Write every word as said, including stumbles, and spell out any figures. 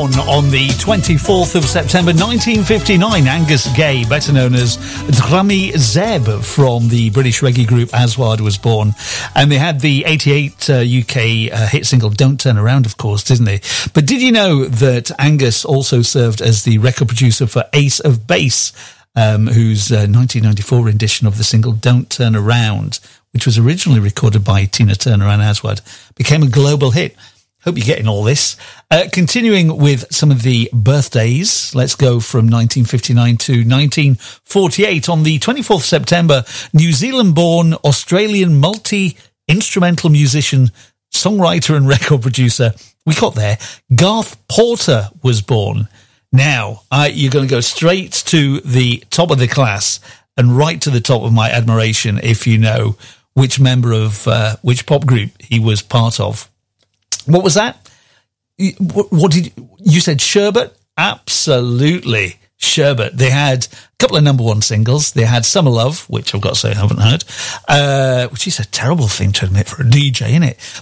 Born on the twenty-fourth of September nineteen fifty-nine. Angus Gay, better known as Drami Zeb from the British reggae group Aswad, was born. And they had the eighty-eight uh, U K uh, hit single Don't Turn Around, of course, didn't they? But did you know that Angus also served as the record producer for Ace of Base, um, whose uh, nineteen ninety-four rendition of the single Don't Turn Around, which was originally recorded by Tina Turner and Aswad, became a global hit. Hope you're getting all this. Uh, continuing with some of the birthdays, let's go from nineteen fifty-nine to nineteen forty-eight. On the twenty-fourth of September, New Zealand-born Australian multi-instrumental musician, songwriter and record producer, we got there, Garth Porter was born. Now, uh, you're going to go straight to the top of the class and right to the top of my admiration if you know which member of uh, which pop group he was part of. What was that? What, what did you, you said? Sherbet? Absolutely. Sherbet. They had a couple of number one singles. They had Summer Love, which I've got to say I haven't heard, uh, which is a terrible thing to admit for a D J, isn't it?